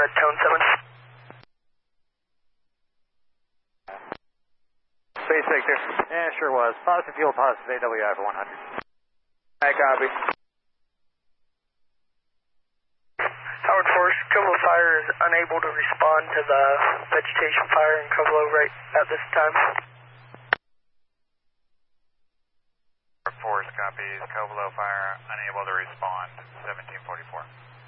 Tone 7. Space Victor. Yeah, sure was. Positive fuel, positive AWI for 100. I copy. Howard Force, Covelo Fire is unable to respond to the vegetation fire in Covelo right at this time. Howard Force copies, Covelo Fire unable to respond, 1744.